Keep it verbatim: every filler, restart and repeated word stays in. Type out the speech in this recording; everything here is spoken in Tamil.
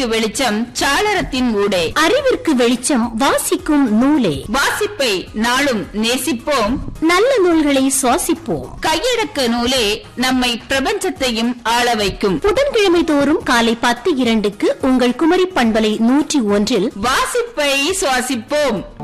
வெளிச்சம் சாளரத்தின் ஊடே, அறிவிற்கு வெளிச்சம் வாசிக்கும் நூலே. வாசிப்பை நாளும் நேசிப்போம், நல்ல நூல்களை சுவாசிப்போம். கையடக்க நூலே நம்மை பிரபஞ்சத்தையும் ஆள வைக்கும். புதன்கிழமை தோறும் காலை பத்து இரண்டுக்கு உங்கள் குமரி பண்பலை நூற்றி ஒன்றில் வாசிப்பை சுவாசிப்போம்.